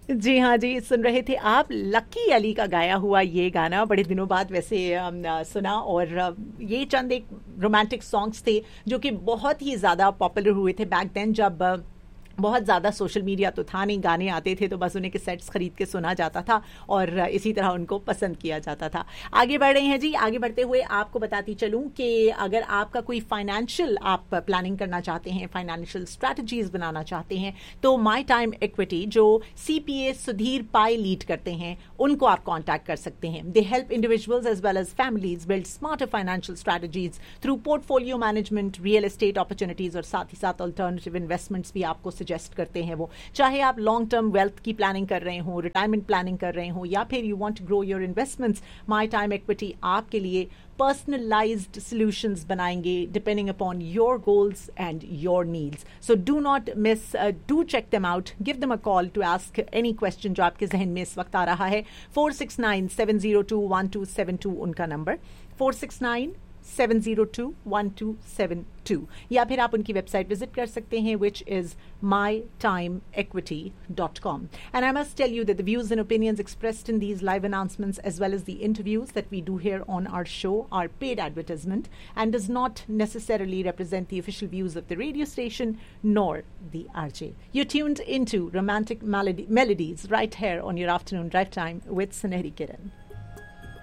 जी हाँ जी, सुन रहे थे आप लकी अली का गाया हुआ ये गाना। बड़े दिनों बाद वैसे सुना। और ये चंद एक रोमांटिक सॉन्ग्स थे जो कि बहुत ही ज़्यादा पॉपुलर हुए थे बैक देन, जब बहुत ज़्यादा सोशल मीडिया तो था नहीं, गाने आते थे तो बस उन्हें कैसेट्स खरीद के सुना जाता था और इसी तरह उनको पसंद किया जाता था। आगे बढ़ रहे हैं जी। आगे बढ़ते हुए आपको बताती चलूं कि अगर आपका कोई फाइनेंशियल आप प्लानिंग करना चाहते हैं, फाइनेंशियल स्ट्रैटेजीज बनाना चाहते हैं, तो माई टाइम इक्विटी जो CPA सुधीर पाई लीड करते हैं उनको आप कॉन्टैक्ट कर सकते हैं। They help individuals as well as families build smarter financial strategies through portfolio management, real estate opportunities और साथ ही साथ अल्टरनेटिव इन्वेस्टमेंट्स भी आपको सजेस्ट करते हैं वो। चाहे आप लॉन्ग टर्म वेल्थ की प्लानिंग कर रहे हो, रिटायरमेंट प्लानिंग कर रहे हो, या फिर you want to grow your investments, my time equity आपके लिए personalized solutions बनाएंगे depending upon your goals and your needs. So do not miss, do check them out. Give them a call to ask any question जो आपके जहन में इस वक्त आ रहा है। 469-702-1272 उनका नंबर, 469-702-1272, या फिर आप उनकी वेबसाइट विजिट कर सकते हैं which is mytimeequity.com. And I must tell you that the views and opinions expressed in these live announcements as well as the interviews that we do here on our show are paid advertisement and does not necessarily represent the official views of the radio station nor the RJ. You're tuned into Romantic Melodies right here on your afternoon drive time with Sunehri Kiran.